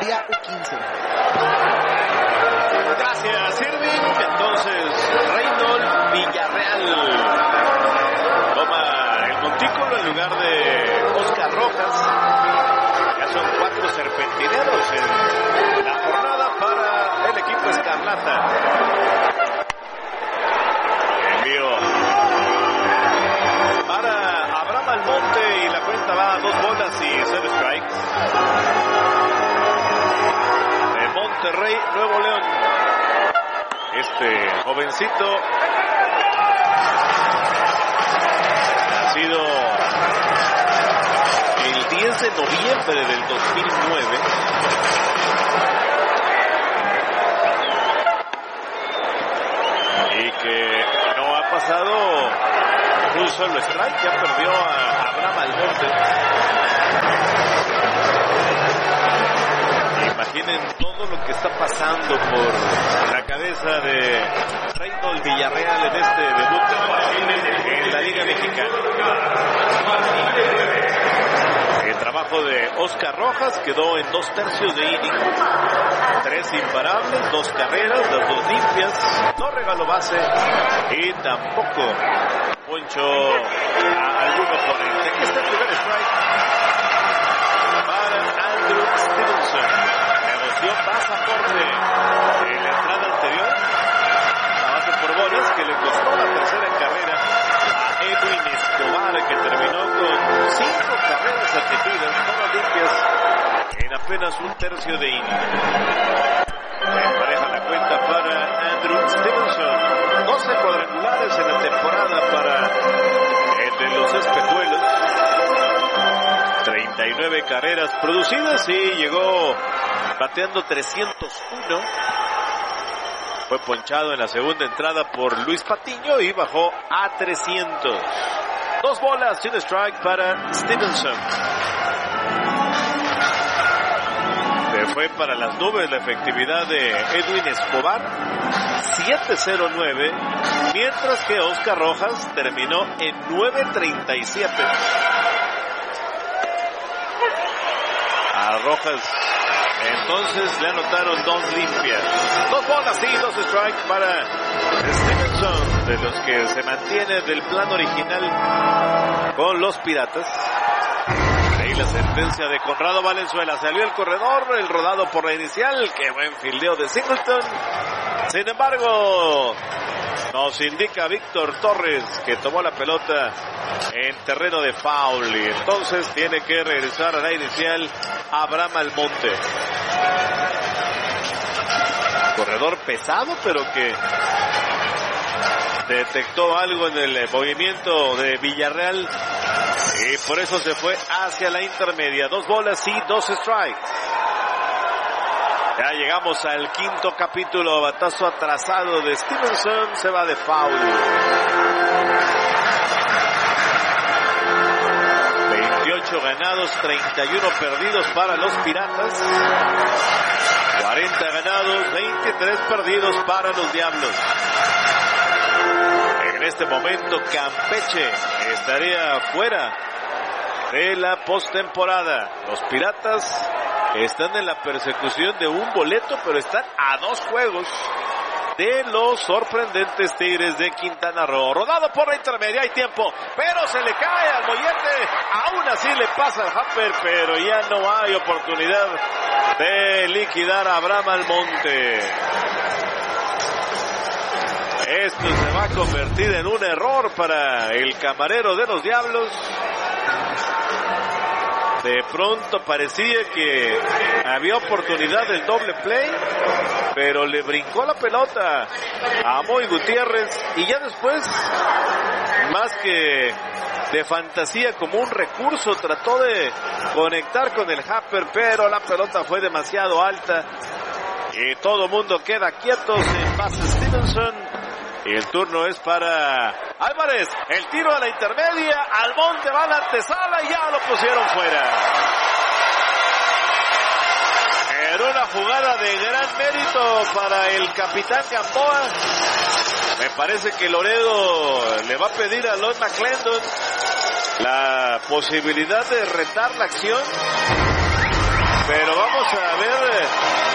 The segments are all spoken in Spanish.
categoría U15. Gracias, Irving. Entonces, Reynold Villarreal toma el montículo en lugar de Oscar Rojas. Ya son 4 serpentineros en la jornada para el equipo escarlata. Envío para Abraham Almonte y la cuenta va a 2 bolas y 0 strikes. De Monterrey, Nuevo León. Este jovencito nacido el 10 de noviembre del 2009. Y que no ha pasado un solo strike, ya perdió a Abraham Almonte. Imaginen todo lo que está pasando por la cabeza de Reynold Villarreal en este debut en la Liga Mexicana. El trabajo de Oscar Rojas quedó en 2/3 de inning, 3 imparables, 2 carreras, las 2 limpias, no regaló base y tampoco ponchó a algún oponente. Aquí está el primer strike para Andrew Stevenson. Negoció pasaporte en la entrada anterior, la base por bolas que le costó la tercera en carrera a Edwin Escobar, que terminó con 5 carreras admitidas, todas limpias, en apenas 1/3 de inning. Empareja la cuenta para Andrew Stevenson. 12 cuadrangulares en la temporada para el de los Espejuelos. 39 carreras producidas y llegó bateando 301. Fue ponchado en la segunda entrada por Luis Patiño y bajó a 300. 2 bolas sin strike para Stevenson. Se fue para las nubes la efectividad de Edwin Escobar, 7.09, mientras que Oscar Rojas terminó en 9.37. A Rojas entonces le anotaron 2 limpias. 2 bolas y 2 strikes para Stevenson, de los que se mantiene del plan original con los Piratas. Ahí la sentencia de Conrado Valenzuela. Salió el corredor, el rodado por la inicial. Qué buen fildeo de Singleton. Sin embargo, nos indica Víctor Torres que tomó la pelota en terreno de foul y entonces tiene que regresar a la inicial Abraham Almonte. Corredor pesado, pero que detectó algo en el movimiento de Villarreal y por eso se fue hacia la intermedia. 2 bolas y 2 strikes. Ya llegamos al 5º capítulo. Batazo atrasado de Stevenson, se va de foul. 28 ganados, 31 perdidos para los Piratas. 40 ganados, 23 perdidos para los Diablos. En este momento Campeche estaría fuera de la postemporada. Los Piratas están en la persecución de un boleto, pero están a 2 juegos de los sorprendentes Tigres de Quintana Roo. Rodado por la intermedia, hay tiempo, pero se le cae al mollete. Aún así le pasa al Hopper, pero ya no hay oportunidad de liquidar a Abraham Almonte. Esto se va a convertir en un error para el camarero de los Diablos. De pronto parecía que había oportunidad del doble play, pero le brincó la pelota a Moy Gutiérrez y ya después, más que de fantasía, como un recurso, trató de conectar con el Hopper, pero la pelota fue demasiado alta y todo mundo queda quieto en base Stevenson. Y el turno es para Álvarez. El tiro a la intermedia. Almonte va a la antesala y ya lo pusieron fuera. Era una jugada de gran mérito para el capitán Gamboa. Me parece que Loredo le va a pedir a Lloyd McClendon la posibilidad de retar la acción. Pero vamos a ver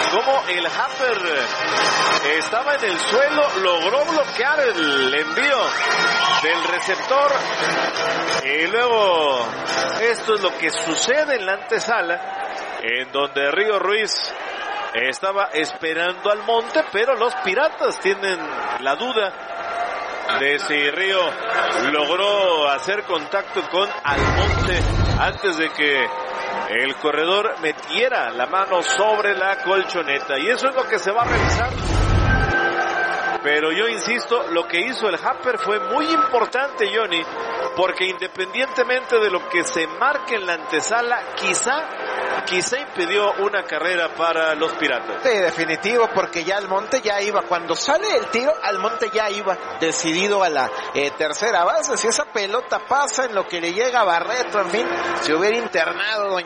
cómo el Happer estaba en el suelo, logró bloquear el envío del receptor. Y luego, esto es lo que sucede en la antesala, en donde Río Ruiz estaba esperando al monte, pero los Piratas tienen la duda de si Río logró hacer contacto con Almonte antes de que el corredor metiera la mano sobre la colchoneta. Y eso es lo que se va a revisar. Pero yo insisto, lo que hizo el Happer fue muy importante, Johnny, porque independientemente de lo que se marque en la antesala, quizá impidió una carrera para los Piratas. Sí, definitivo, porque ya Almonte ya iba, cuando sale el tiro, Almonte ya iba decidido a la tercera base. Si esa pelota pasa en lo que le llega a Barreto, en fin, se hubiera internado